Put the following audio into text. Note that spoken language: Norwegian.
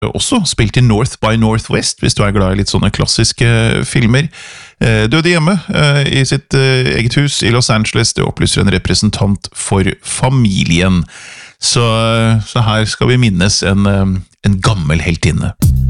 også spilt i North by Northwest, hvis du glad i litt sånne klassiske filmer. Døde hjemme i sitt eget hus i Los Angeles, det opplyser en representant for familien. Så her skal vi minnes en gammel heltinne.